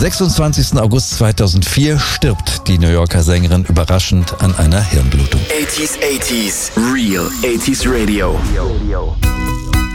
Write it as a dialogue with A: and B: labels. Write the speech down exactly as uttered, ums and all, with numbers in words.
A: sechsundzwanzigsten August zweitausendvier stirbt die New Yorker Sängerin überraschend an einer Hirnblutung.
B: eighties, eighties, Real eighties Radio.